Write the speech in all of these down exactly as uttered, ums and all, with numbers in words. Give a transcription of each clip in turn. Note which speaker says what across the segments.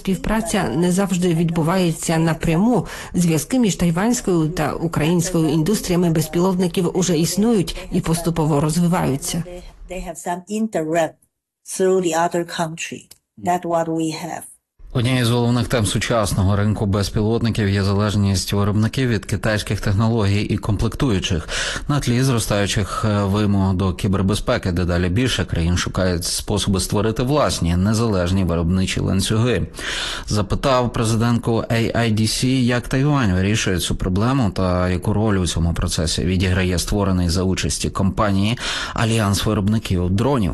Speaker 1: співпраця не завжди відбувається напряму. Зв'язки між тайванською та українською індустріями безпілотників уже існують і поступово розвиваються.
Speaker 2: Однією з головних тем сучасного ринку безпілотників є залежність виробників від китайських технологій і комплектуючих. На тлі зростаючих вимог до кібербезпеки дедалі більше країн шукають способи створити власні незалежні виробничі ланцюги. Запитав президентку ей ай ді сі, як Тайвань вирішує цю проблему та яку роль у цьому процесі відіграє створений за участі компанії Альянс виробників дронів.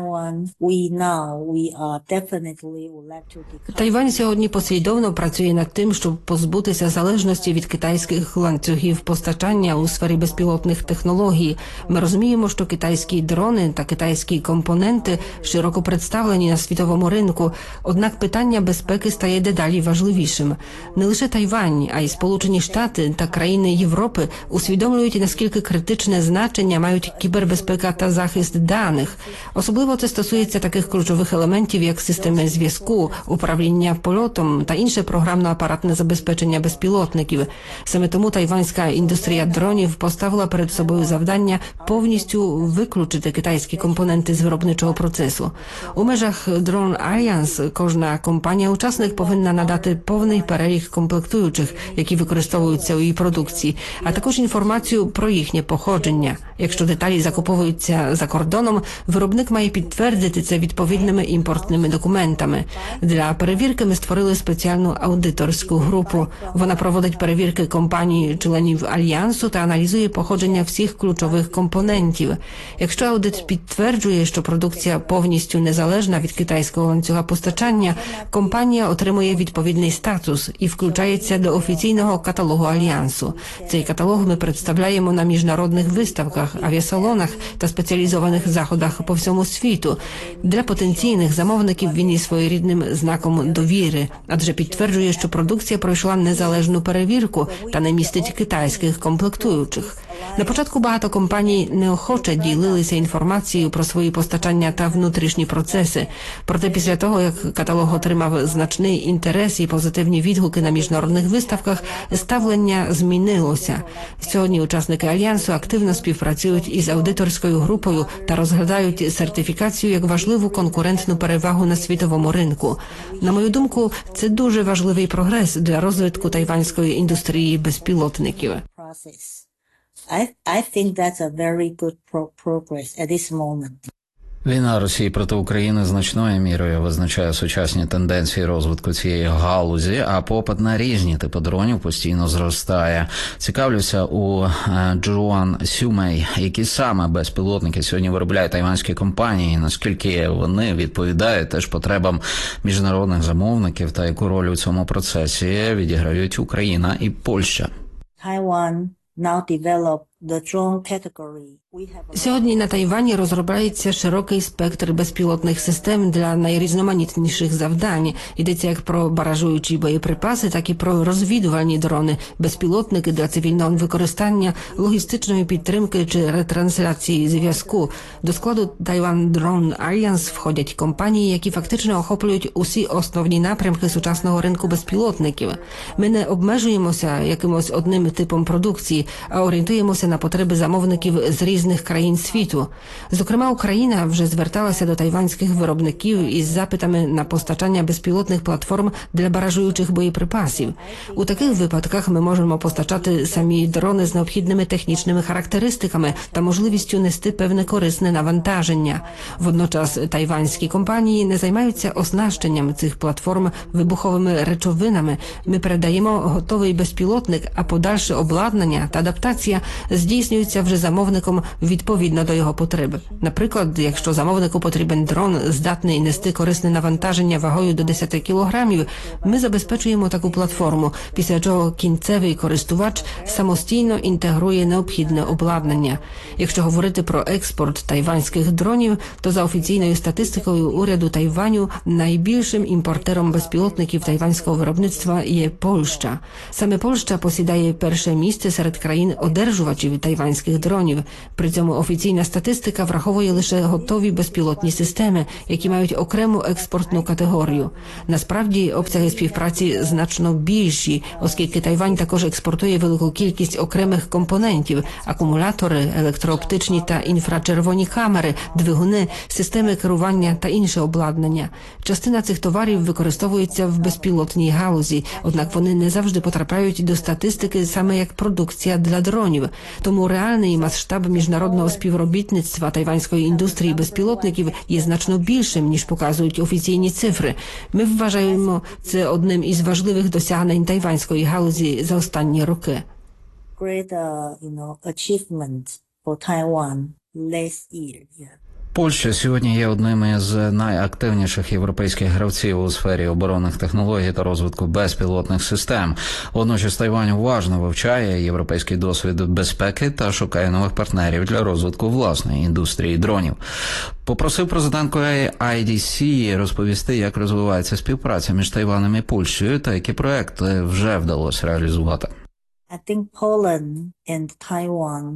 Speaker 1: Тайвань сьогодні послідовно працює над тим, щоб позбутися залежності від китайських ланцюгів постачання у сфері безпілотних технологій. Ми розуміємо, що китайські дрони та китайські компоненти широко представлені на світовому ринку, однак питання безпеки стає дедалі важливішим. Не лише Тайвань, а й Сполучені Штати та країни Європи усвідомлюють, наскільки критичне значення мають кібербезпека та захист даних. Особливо це стосується таких ключових елементів, як системи зв'язку, управління польотом та інше програмно-апаратне забезпечення безпілотників. Саме тому тайванська індустрія дронів поставила перед собою завдання повністю виключити китайські компоненти з виробничого процесу. У межах Drone Alliance кожна компанія-учасник повинна надати повний перелік комплектуючих, які використовуються у її продукції, а також інформацію про їхнє походження. Якщо деталі закуповуються за кордоном, виробник має підтвердити це відповідними імпортними документами. Для перевірки ми створили спеціальну аудиторську групу. Вона проводить перевірки компаній-членів Альянсу та аналізує походження всіх ключових компонентів. Якщо аудит підтверджує, що продукція повністю незалежна від китайського ланцюга постачання, компанія отримує відповідний статус і включається до офіційного каталогу Альянсу. Цей каталог ми представляємо на міжнародних виставках, авіасалонах та спеціалізованих заходах по всьому світу. Для потенційних замовників він є своєрідним знаком довіри, адже підтверджує, що продукція пройшла незалежну перевірку та не містить китайських комплектуючих. На початку багато компаній неохоче ділилися інформацією про свої постачання та внутрішні процеси. Проте після того, як каталог отримав значний інтерес і позитивні відгуки на міжнародних виставках, ставлення змінилося. Сьогодні учасники Альянсу активно співпрацюють із аудиторською групою та розглядають сертифікацію як важливу конкурентну перевагу на світовому ринку. На мою думку, це дуже важливий прогрес для розвитку тайванської індустрії безпілотників.
Speaker 3: I, I think that's a very good pro- progress at this moment.
Speaker 2: Війна Росії проти України значною мірою визначає сучасні тенденції розвитку цієї галузі, а попит на різні типи дронів постійно зростає. Цікавлюся у Джоан Сюмей, які саме безпілотники сьогодні виробляють тайванські компанії, наскільки вони відповідають теж потребам міжнародних замовників та яку роль у цьому процесі відіграють Україна і Польща.
Speaker 3: Taiwan now develop the drone category.
Speaker 1: Сьогодні на Тайвані розробляється широкий спектр безпілотних систем для найрізноманітніших завдань. Йдеться як про баражуючі боєприпаси, так і про розвідувальні дрони, безпілотники для цивільного використання, логістичної підтримки чи ретрансляції зв'язку. До складу Taiwan Drone Alliance входять компанії, які фактично охоплюють усі основні напрямки сучасного ринку безпілотників. Ми не обмежуємося якимось одним типом продукції, а орієнтуємося на потреби замовників з різних країн світу. Зокрема, Україна вже зверталася до тайванських виробників із запитами на постачання безпілотних платформ для баражуючих боєприпасів. У таких випадках ми можемо постачати самі дрони з необхідними технічними характеристиками та можливістю нести певне корисне навантаження. Водночас тайванські компанії не займаються оснащенням цих платформ вибуховими речовинами. Ми передаємо готовий безпілотник, а подальше обладнання та адаптація здійснюються вже замовником відповідно до його потреби. Наприклад, якщо замовнику потрібен дрон, здатний нести корисне навантаження вагою до десять кілограмів, ми забезпечуємо таку платформу, після чого кінцевий користувач самостійно інтегрує необхідне обладнання. Якщо говорити про експорт тайванських дронів, то за офіційною статистикою уряду Тайваню найбільшим імпортером безпілотників тайванського виробництва є Польща. Саме Польща посідає перше місце серед країн-одержувачів виробників тайванських дронів. При цьому офіційна статистика враховує лише готові безпілотні системи, які мають окрему експортну категорію. Насправді, обсяги співпраці значно більші, оскільки Тайвань також експортує велику кількість окремих компонентів – акумулятори, електрооптичні та інфрачервоні камери, двигуни, системи керування та інше обладнання. Частина цих товарів використовується в безпілотній галузі, однак вони не завжди потрапляють до статистики саме як продукція для дронів. Тому реальний масштаб міжнародного співробітництва тайванської індустрії безпілотників є значно більшим, ніж показують офіційні цифри. Ми вважаємо це одним із важливих досягнень тайванської галузі за останні роки.
Speaker 3: Great, uh, you know, achievement for Taiwan last year. Yeah.
Speaker 2: Польща сьогодні є одним із найактивніших європейських гравців у сфері оборонних технологій та розвитку безпілотних систем. Водночас Тайвань уважно вивчає європейський досвід безпеки та шукає нових партнерів для розвитку власної індустрії дронів. Попросив президентку ай ді сі розповісти, як розвивається співпраця між Тайванем і Польщею та які проекти вже вдалося реалізувати.
Speaker 3: I think Poland and Taiwan.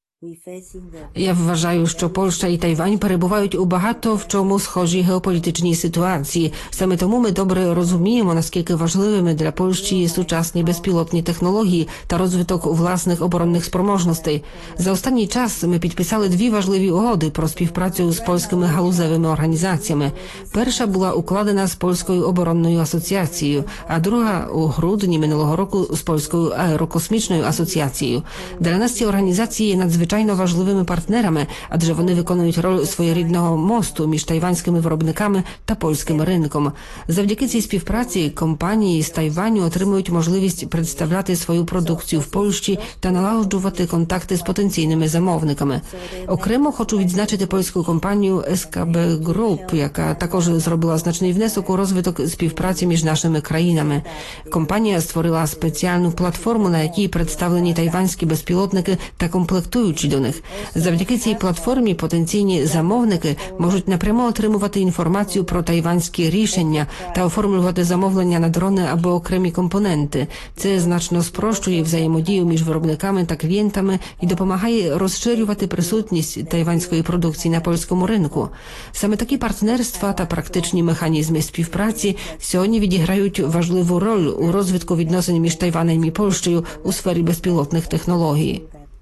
Speaker 1: Я вважаю, що Польща і Тайвань перебувають у багато в чому схожій геополітичній ситуації. Саме тому ми добре розуміємо, наскільки важливими для Польщі є сучасні безпілотні технології та розвиток власних оборонних спроможностей. За останній час ми підписали дві важливі угоди про співпрацю з польськими галузевими організаціями. Перша була укладена з Польською оборонною асоціацією, а друга у грудні минулого року з Польською аерокосмічною асоціацією. Для нас ці організації є надзвичайно важливими партнерами, адже вони виконують роль своєрідного мосту між тайванськими виробниками та польським ринком. Завдяки цій співпраці компанії з Тайваню отримують можливість представляти свою продукцію в Польщі та налагоджувати контакти з потенційними замовниками. Окремо хочу відзначити польську компанію ес ка бе Group, яка також зробила значний внесок у розвиток співпраці між нашими країнами. Компанія створила спеціальну платформу, на якій представлені тайванські безпілотники та комплектуючі до них. Завдяки цій платформі потенційні замовники можуть напряму отримувати інформацію про тайванські рішення та оформлювати замовлення на дрони або окремі компоненти. Це значно спрощує взаємодію між виробниками та клієнтами і допомагає розширювати присутність тайванської продукції на польському ринку. Саме такі партнерства та практичні механізми співпраці сьогодні відіграють важливу роль у розвитку відносин між Тайванем і Польщею у сфері безпілотних технологій.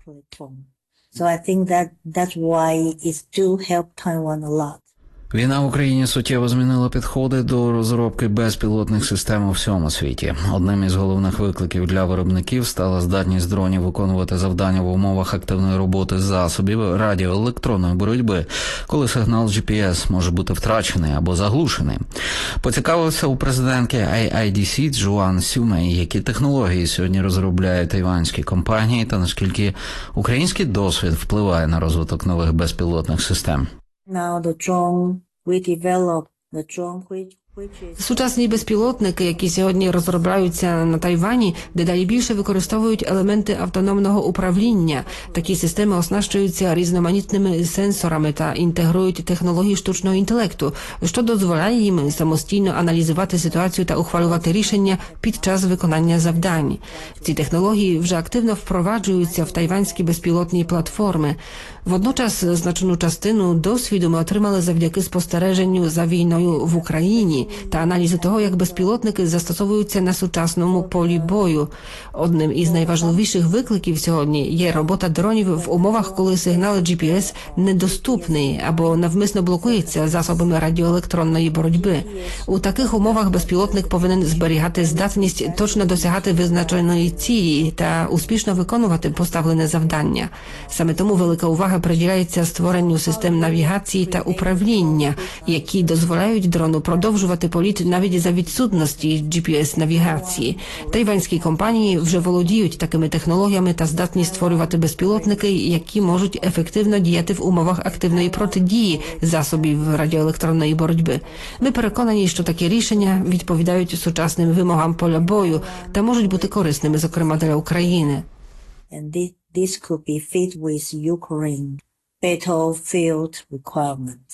Speaker 3: So I think that that's why it still helped Taiwan a lot.
Speaker 2: Війна в Україні суттєво змінила підходи до розробки безпілотних систем у всьому світі. Одним із головних викликів для виробників стала здатність дронів виконувати завдання в умовах активної роботи засобів радіоелектронної боротьби, коли сигнал джі пі ес може бути втрачений або заглушений. Поцікавився у президентки ай ді сі Джоан Сюмей, які технології сьогодні розробляють тайванські компанії та наскільки український досвід впливає на розвиток нових безпілотних систем.
Speaker 3: Now the drone we develop the drone which
Speaker 1: Сучасні безпілотники, які сьогодні розробляються на Тайвані, дедалі більше використовують елементи автономного управління. Такі системи оснащуються різноманітними сенсорами та інтегрують технології штучного інтелекту, що дозволяє їм самостійно аналізувати ситуацію та ухвалювати рішення під час виконання завдань. Ці технології вже активно впроваджуються в тайванські безпілотні платформи. Водночас значну частину досвіду ми отримали завдяки спостереженню за війною в Україні та аналізу того, як безпілотники застосовуються на сучасному полі бою. Одним із найважливіших викликів сьогодні є робота дронів в умовах, коли сигнал джі пі ес недоступний або навмисно блокується засобами радіоелектронної боротьби. У таких умовах безпілотник повинен зберігати здатність точно досягати визначеної цілі та успішно виконувати поставлене завдання. Саме тому велика увага приділяється створенню систем навігації та управління, які дозволяють дрону продовжувати політ навіть за відсутності джі пі ес-навігації. Тайванські компанії вже володіють такими технологіями та здатні створювати безпілотники, які можуть ефективно діяти в умовах активної протидії засобів радіоелектронної боротьби. Ми переконані, що такі рішення відповідають сучасним вимогам поля бою та можуть бути корисними, зокрема для України.
Speaker 3: and this, this could be fit with Ukraine battlefield requirements.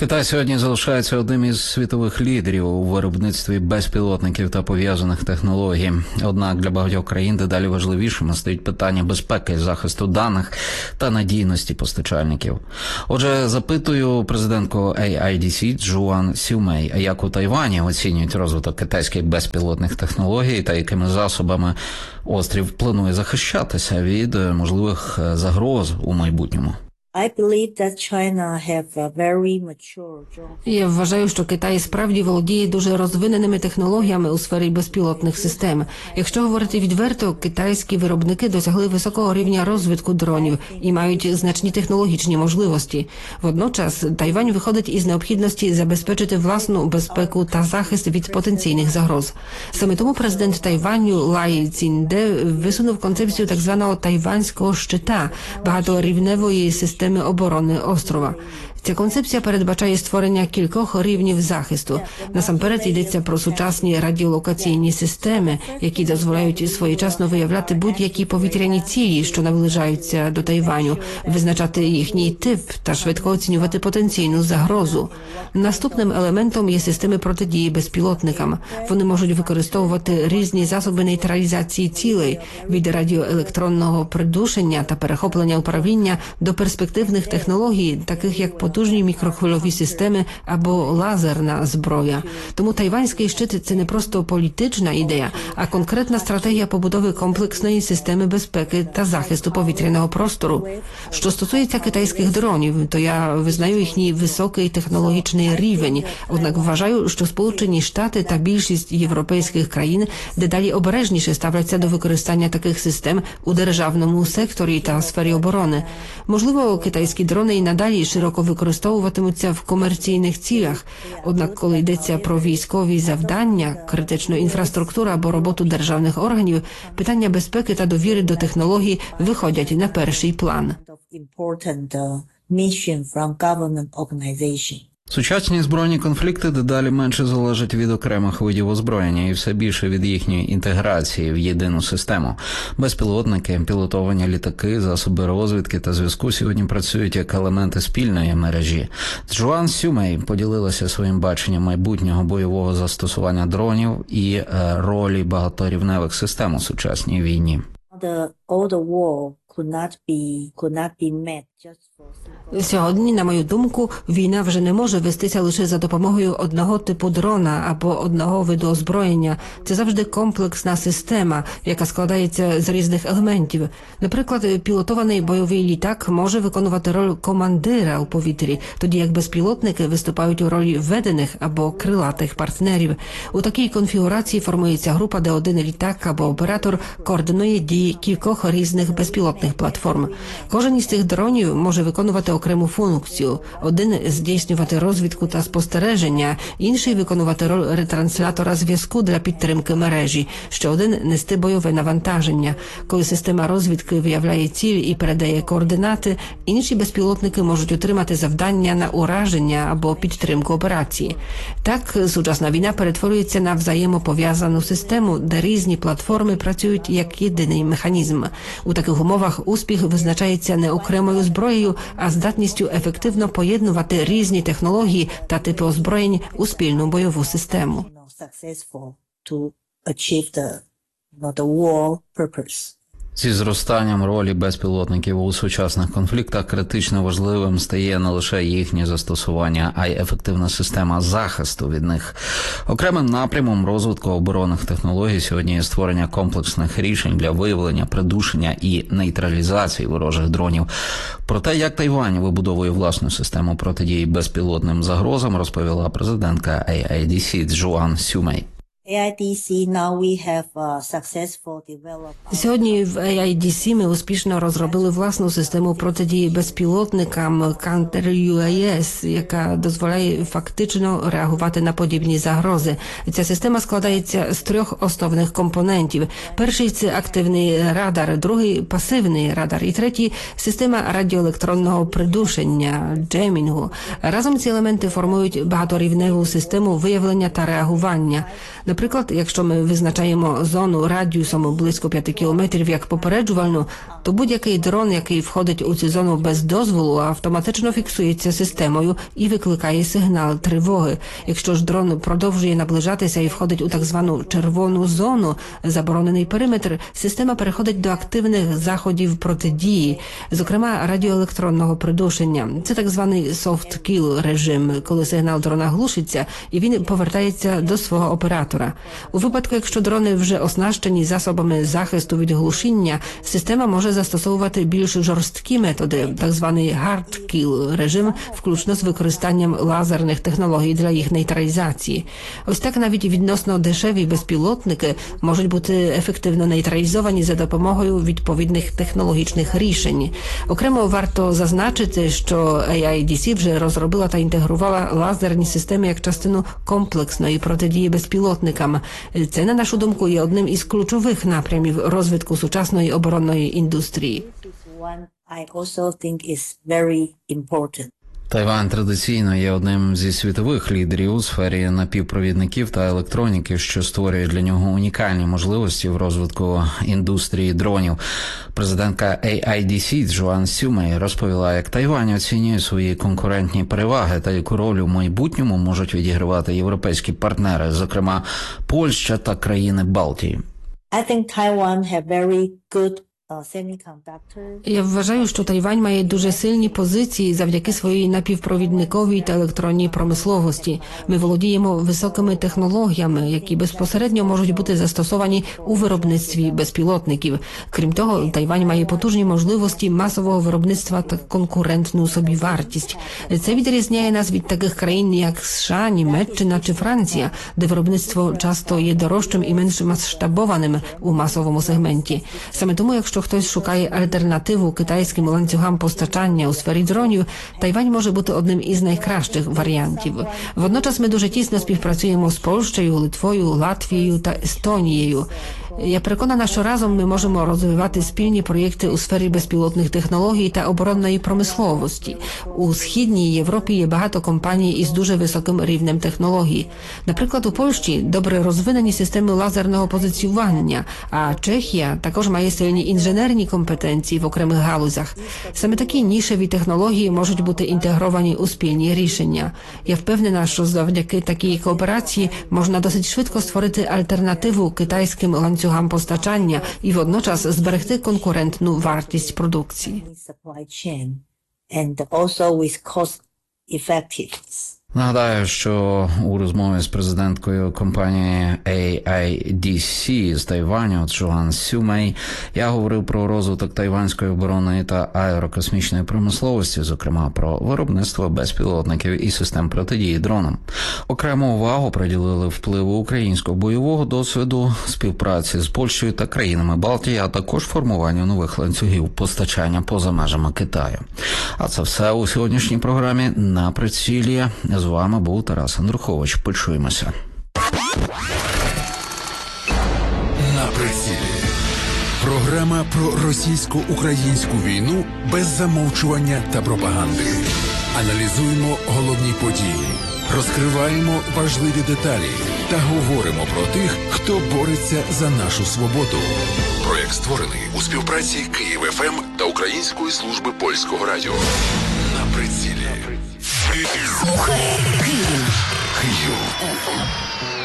Speaker 2: Китай сьогодні залишається одним із світових лідерів у виробництві безпілотників та пов'язаних технологій. Однак для багатьох країн дедалі важливішими стоїть питання безпеки, захисту даних та надійності постачальників. Отже, запитую президентку ей ай ді сі Джоан Сюмей, як у Тайвані оцінюють розвиток китайських безпілотних технологій та якими засобами острів планує захищатися від можливих загроз у майбутньому.
Speaker 3: I believe that China have a very mature joint-
Speaker 1: Я вважаю, що Китай справді володіє дуже розвиненими технологіями у сфері безпілотних систем. Якщо говорити відверто, китайські виробники досягли високого рівня розвитку дронів і мають значні технологічні можливості. Водночас Тайвань виходить із необхідності забезпечити власну безпеку та захист від потенційних загроз. Саме тому президент Тайваню Лай Цзіньде висунув концепцію так званого тайванського щита – багаторівневої системи системи оборони острова. Ця концепція передбачає створення кількох рівнів захисту. Насамперед йдеться про сучасні радіолокаційні системи, які дозволяють своєчасно виявляти будь-які повітряні цілі, що наближаються до Тайваню, визначати їхній тип та швидко оцінювати потенційну загрозу. Наступним елементом є системи протидії безпілотникам. Вони можуть використовувати різні засоби нейтралізації цілей – від радіоелектронного придушення та перехоплення управління до перспективних технологій, таких як потужні мікрохвильові системи або лазерна зброя. Тому тайванський щит – це не просто політична ідея, а конкретна стратегія побудови комплексної системи безпеки та захисту повітряного простору. Що стосується китайських дронів, то я визнаю їхній високий технологічний рівень, однак вважаю, що Сполучені Штати та більшість європейських країн дедалі обережніше ставляться до використання таких систем у державному секторі та сфері оборони. Можливо, китайські дрони і надалі широко використовуватимуться в комерційних цілях. Однак, коли йдеться про військові завдання, критичну інфраструктуру або роботу державних органів, питання безпеки та довіри до технологій виходять на перший план.
Speaker 3: important uh, mission from government organization.
Speaker 2: Сучасні збройні конфлікти дедалі менше залежать від окремих видів озброєння і все більше від їхньої інтеграції в єдину систему. Безпілотники, пілотовані літаки, засоби розвідки та зв'язку сьогодні працюють як елементи спільної мережі. Джоан Сюмей поділилася своїм баченням майбутнього бойового застосування дронів і е, ролі багаторівневих систем у сучасній війні.
Speaker 3: The all the war could not be could not be met just for simple.
Speaker 1: Сьогодні, на мою думку, війна вже не може вестися лише за допомогою одного типу дрона або одного виду озброєння. Це завжди комплексна система, яка складається з різних елементів. Наприклад, пілотований бойовий літак може виконувати роль командира у повітрі, тоді як безпілотники виступають у ролі ведених або крилатих партнерів. У такій конфігурації формується група, де один літак або оператор координує дії кількох різних безпілотних платформ. Кожен із цих дронів може виконувати окрему функцію. Один – здійснювати розвідку та спостереження, інший – виконувати роль ретранслятора зв'язку для підтримки мережі, ще один – нести бойове навантаження. Коли система розвідки виявляє ціль і передає координати, інші безпілотники можуть отримати завдання на ураження або підтримку операції. Так, сучасна війна перетворюється на взаємопов'язану систему, де різні платформи працюють як єдиний механізм. У таких умовах успіх визначається не окремою зброєю, а здатністю ефективно поєднувати різні технології та типи озброєнь у спільну бойову систему.
Speaker 3: You know, successful to achieve the you know, the war purpose.
Speaker 2: Зі зростанням ролі безпілотників у сучасних конфліктах критично важливим стає не лише їхнє застосування, а й ефективна система захисту від них. Окремим напрямом розвитку оборонних технологій сьогодні є створення комплексних рішень для виявлення, придушення і нейтралізації ворожих дронів. Про те, як Тайвань вибудовує власну систему протидії безпілотним загрозам, розповіла президентка ей ай ді сі Джоан Сюмей.
Speaker 3: ей ай ді сі now we have uh, successful developed.
Speaker 1: Сьогодні в ей ай ді сі ми успішно розробили власну систему протидії безпілотникам Counter-ю ей ес, яка дозволяє фактично реагувати на подібні загрози. Ця система складається з трьох основних компонентів. Перший – це активний радар, другий – пасивний радар і третій – система радіоелектронного придушення, джемінгу. Разом ці елементи формують багаторівневу систему виявлення та реагування. Наприклад, якщо ми визначаємо зону радіусом близько п'яти кілометрів як попереджувальну, то будь-який дрон, який входить у цю зону без дозволу, автоматично фіксується системою і викликає сигнал тривоги. Якщо ж дрон продовжує наближатися і входить у так звану червону зону, заборонений периметр, система переходить до активних заходів протидії, зокрема радіоелектронного придушення. Це так званий soft kill режим, коли сигнал дрона глушиться і він повертається до свого оператора. У випадку, якщо дрони вже оснащені засобами захисту від глушіння, система може застосовувати більш жорсткі методи, так званий hard kill режим, включно з використанням лазерних технологій для їх нейтралізації. Ось так навіть відносно дешеві безпілотники можуть бути ефективно нейтралізовані за допомогою відповідних технологічних рішень. Окремо варто зазначити, що ей ай ді сі вже розробила та інтегрувала лазерні системи як частину комплексної протидії безпілотникам. Це, на нашу думку, є одним із ключових напрямів розвитку сучасної оборонної індустрії.
Speaker 3: I also think is very important.
Speaker 2: Тайвань традиційно є одним зі світових лідерів у сфері напівпровідників та електроніки, що створює для нього унікальні можливості в розвитку індустрії дронів. Президентка ей ай ді сі Джоан Сюмей розповіла, як Тайвань оцінює свої конкурентні переваги та яку роль у майбутньому можуть відігравати європейські партнери, зокрема Польща та країни Балтії.
Speaker 3: I think Taiwan have very good
Speaker 1: Я вважаю, що Тайвань має дуже сильні позиції завдяки своїй напівпровідниковій та електронній промисловості. Ми володіємо високими технологіями, які безпосередньо можуть бути застосовані у виробництві безпілотників. Крім того, Тайвань має потужні можливості масового виробництва та конкурентну собівартість. Це відрізняє нас від таких країн, як США, Німеччина чи Франція, де виробництво часто є дорожчим і менш масштабованим у масовому сегменті. Саме тому, якщо хтось шукає альтернативу китайським ланцюгам постачання у сфері дронів, Тайвань може бути одним із найкращих варіантів. Водночас ми дуже тісно співпрацюємо з Польщею, Литвою, Латвією та Естонією. Я переконана, що разом ми можемо розвивати спільні проєкти у сфері безпілотних технологій та оборонної промисловості. У Східній Європі є багато компаній із дуже високим рівнем технологій. Наприклад, у Польщі добре розвинені системи лазерного позиціювання, а Чехія також має сильні інженерні компетенції в окремих галузях. Саме такі нішеві технології можуть бути інтегровані у спільні рішення. Я впевнена, що завдяки такій кооперації можна досить швидко створити альтернативу китайським ланцюгам постачання і водночас зберегти конкурентну вартість продукції.
Speaker 2: Нагадаю, що у розмові з президенткою компанії ей ай ді сі з Тайваню Джоан Сюмей я говорив про розвиток тайванської оборонної та аерокосмічної промисловості, зокрема про виробництво безпілотників і систем протидії дронам. Окрему увагу приділили впливу українського бойового досвіду, співпраці з Польщею та країнами Балтії, а також формуванню нових ланцюгів постачання поза межами Китаю. А це все у сьогоднішній програмі «На прицілі». З вами був Тарас Андрухович. Почуємося.
Speaker 4: На прицілі. Програма про російсько-українську війну без замовчування та пропаганди. Аналізуємо головні події, розкриваємо важливі деталі та говоримо про тих, хто бореться за нашу свободу. Проєкт створений у співпраці Київ еф ем та Української служби польського радіо. На прицілі.
Speaker 5: Слухай Київ.
Speaker 4: Київ.